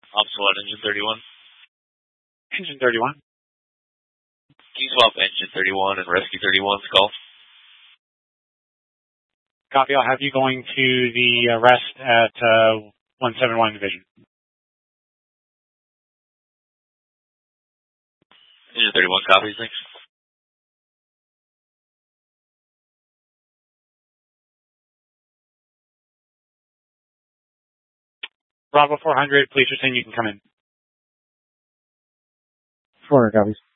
Ops 1, Engine 31. Engine 31. Can you swap Engine 31 and Rescue 31's call? Copy. I'll have you going to the rest at 171 Division. Engine 31 copies, thanks. Bravo 400, police are saying you can come in. 400 copies.